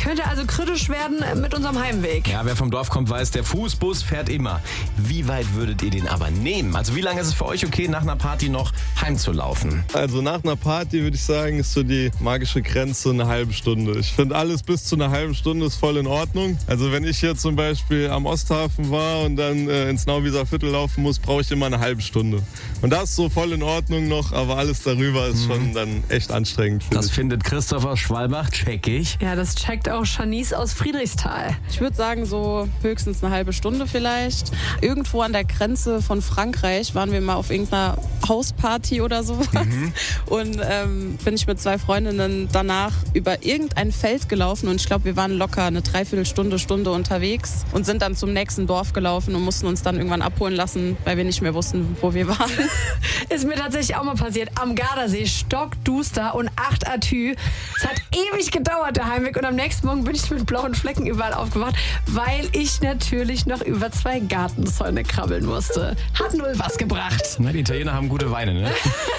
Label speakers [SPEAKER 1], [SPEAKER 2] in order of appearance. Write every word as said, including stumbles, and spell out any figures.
[SPEAKER 1] könnte also kritisch werden mit unserem Heimweg.
[SPEAKER 2] Ja, wer vom Dorf kommt, weiß, der Fußbus fährt immer. Wie weit würdet ihr den aber nehmen? Also wie lange ist es für euch okay, nach einer Party noch heimzulaufen?
[SPEAKER 3] Also nach einer Party würde ich sagen, ist so die magische Grenze eine halbe Stunde. Ich finde, alles bis zu einer halben Stunde ist voll in Ordnung. Also wenn ich hier zum Beispiel am Osthafen war und dann äh, ins Nauwieser Viertel laufen muss, brauche ich immer eine halbe Stunde. Und das ist so voll in Ordnung noch, aber alles darüber ist mhm. schon dann echt anstrengend. Find
[SPEAKER 2] das
[SPEAKER 3] ich.
[SPEAKER 2] findet Christopher Schwalbach, check ich.
[SPEAKER 1] Ja, das checkt auch Janice aus Friedrichsthal.
[SPEAKER 4] Ich würde sagen, so höchstens eine halbe Stunde vielleicht. Irgendwo an der Grenze von Frankreich waren wir mal auf irgendeiner Hausparty oder sowas. Mhm. Und ähm, bin ich mit zwei Freundinnen danach über irgendein Feld gelaufen und ich glaube, wir waren locker eine Dreiviertelstunde, Stunde unterwegs und sind dann zum nächsten Dorf gelaufen und mussten uns dann irgendwann abholen lassen, weil wir nicht mehr wussten, wo wir waren.
[SPEAKER 1] Ist mir tatsächlich auch mal passiert. Am Gardasee, stockduster und acht Atü. Es hat ewig gedauert, der Heimweg. Und am nächsten Morgen bin ich mit blauen Flecken überall aufgewacht, weil ich natürlich noch über zwei Gartenzäune krabbeln musste. Hat null was gebracht.
[SPEAKER 2] Na, die Italiener haben gute Weine, ne?